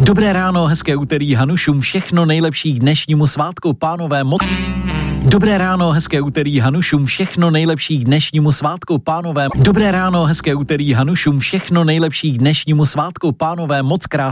Dobré ráno, hezké úterý Hanušům, všechno nejlepší k dnešnímu svátku, pánové, Dobré ráno, hezké úterý Hanušům, všechno nejlepší k dnešnímu svátku, pánové. Dobré ráno, hezké úterý Hanušům, všechno nejlepší k dnešnímu svátku, pánové, moc krásné.